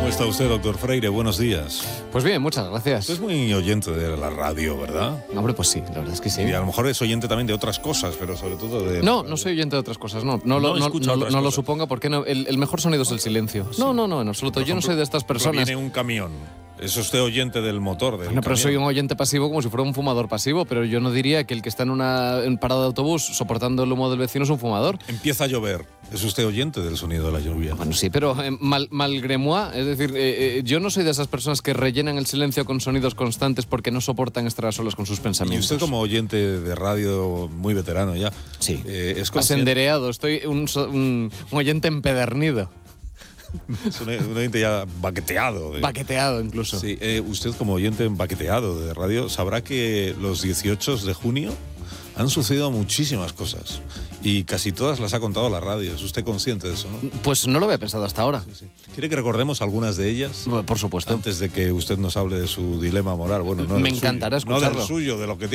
está usted, doctor Freire? Buenos días. Pues bien, muchas gracias. Usted es muy oyente de la radio, ¿verdad? Hombre, pues sí, la verdad es que sí. Y a lo mejor es oyente también de otras cosas, pero sobre todo de... No soy oyente de otras cosas, no lo suponga, porque no, el mejor sonido es el silencio. Sí. No, en absoluto. Yo no soy de estas personas. Viene un camión. ¿Es usted oyente del motor del Bueno, pero soy un oyente pasivo como si fuera un fumador pasivo, pero yo no diría que el que está en parada de autobús soportando el humo del vecino es un fumador. Empieza a llover. ¿Es usted oyente del sonido de la lluvia? Bueno, sí, pero malgré moi, es decir, yo no soy de esas personas que rellenan el silencio con sonidos constantes porque no soportan estar a solas con sus pensamientos. Y usted como oyente de radio muy veterano ya... Sí, es asendereado, estoy un oyente empedernido. Es un oyente ya baqueteado. Baqueteado incluso. Sí, usted como oyente baqueteado de radio sabrá que los 18 de junio han sucedido muchísimas cosas y casi todas las ha contado la radio. ¿Es usted consciente de eso, no? Pues no lo había pensado hasta ahora. Sí. ¿Quiere que recordemos algunas de ellas? Por supuesto. Antes de que usted nos hable de su dilema moral. Bueno, no me encantará escucharlo. No del suyo, de lo que